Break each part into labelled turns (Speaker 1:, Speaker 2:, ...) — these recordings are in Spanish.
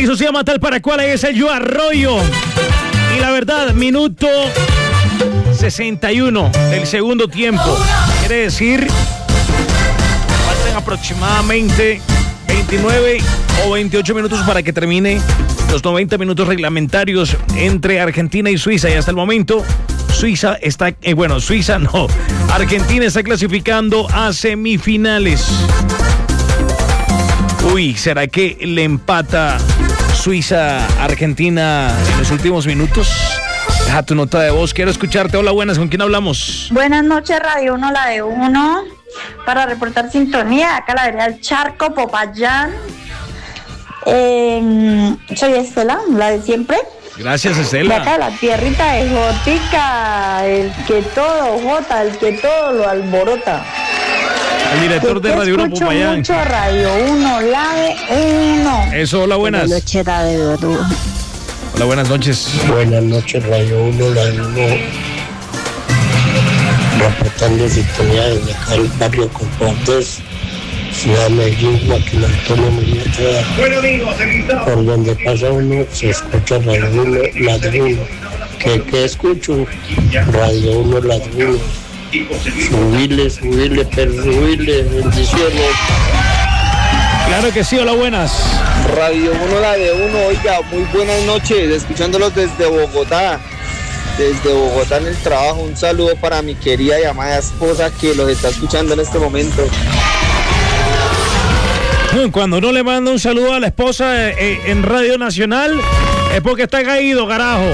Speaker 1: Eso se llama Tal para Cual, es el Yo Arroyo. Y la verdad, minuto 61 del segundo tiempo. Quiere decir, faltan aproximadamente 29 o 28 minutos para que termine los 90 minutos reglamentarios entre Argentina y Suiza. Y hasta el momento, Argentina está clasificando a semifinales. Uy, ¿será que le empata Suiza a Argentina en los últimos minutos? Deja tu nota de voz, quiero escucharte. Hola, buenas, ¿con quién hablamos?
Speaker 2: Buenas noches, Radio 1, la de 1, para reportar sintonía, acá la vereda del Charco, Popayán. Soy Estela, la de siempre.
Speaker 1: Gracias, Estela.
Speaker 2: De acá la tierrita de Jotica, el que todo lo alborota.
Speaker 1: El director de Radio 1 Popayán.
Speaker 2: Mucho Radio 1, la de 1.
Speaker 1: Eso, hola, buenas.
Speaker 2: Buenas noches, Radio 1.
Speaker 1: Hola, buenas noches.
Speaker 3: Buenas noches, Radio 1, la de 1. Reportando sintonía desde acá el barrio Compartes, Ciudad Medellín, Joaquín Antonio Muñoz. Por donde pasa uno se escucha Radio 1, la de 1. ¿Qué escucho? Radio 1, la de 1. Subile, bendiciones.
Speaker 1: Claro que sí, hola, buenas.
Speaker 4: Radio 1, la de 1, oiga, muy buenas noches, escuchándolos desde Bogotá. Desde Bogotá en el trabajo, un saludo para mi querida y amada esposa que los está escuchando en este momento.
Speaker 1: Cuando uno le manda un saludo a la esposa en Radio Nacional, es porque está caído, carajo.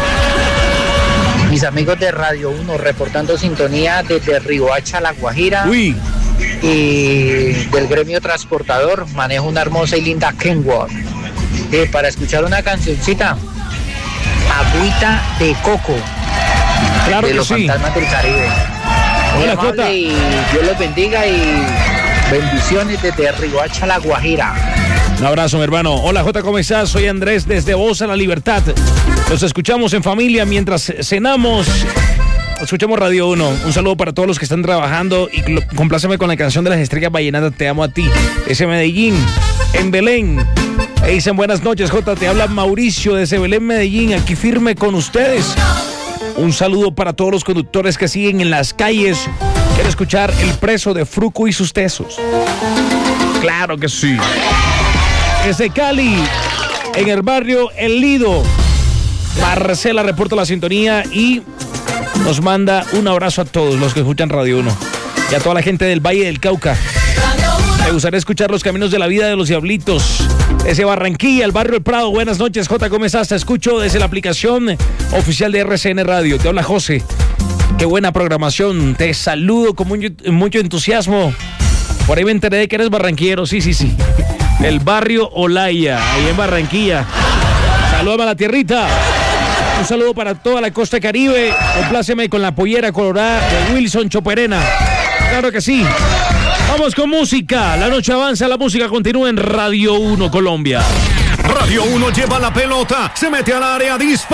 Speaker 5: Mis amigos de Radio 1 reportando sintonía desde Riohacha, La Guajira.
Speaker 1: Uy.
Speaker 5: Y del gremio transportador, manejo una hermosa y linda Kenworth. Para escuchar una cancioncita, Agüita de Coco,
Speaker 1: claro,
Speaker 5: de
Speaker 1: que
Speaker 5: los
Speaker 1: sí.
Speaker 5: Fantasmas del Caribe. Muy
Speaker 1: Hola,
Speaker 5: amable
Speaker 1: Jota.
Speaker 5: y Dios los bendiga y bendiciones desde Riohacha, La Guajira.
Speaker 1: Un abrazo, mi hermano. Hola, Jota, ¿cómo estás? Soy Andrés desde Voz a la Libertad. Los escuchamos en familia mientras cenamos. Escuchamos Radio 1. Un saludo para todos los que están trabajando y compláceme con la canción de las estrellas vallenatas, Te amo a ti. Ese Medellín, en Belén. E dicen buenas noches, Jota, te habla Mauricio desde Belén, Medellín, aquí firme con ustedes. Un saludo para todos los conductores que siguen en las calles. Quiero escuchar El Preso de Fruco y sus Tesos. Claro que sí. Desde Cali, en el barrio El Lido, Marcela reporta la sintonía y nos manda un abrazo a todos los que escuchan Radio 1 y a toda la gente del Valle del Cauca. Me gustaría escuchar Los Caminos de la Vida de los Diablitos. Desde Barranquilla, el barrio El Prado. Buenas noches, Jota, ¿cómo estás? Te escucho desde la aplicación oficial de RCN Radio. Te habla José. Qué buena programación. Te saludo con mucho entusiasmo. Por ahí me enteré de que eres barranquillero. Sí. El barrio Olaya, ahí en Barranquilla. Salúdame a la tierrita. Un saludo para toda la costa caribe. Compláceme con la pollera colorada de Wilson Choperena. Claro que sí. Vamos con música. La noche avanza, la música continúa en Radio 1 Colombia.
Speaker 6: Radio 1 lleva la pelota, se mete al área, dispara.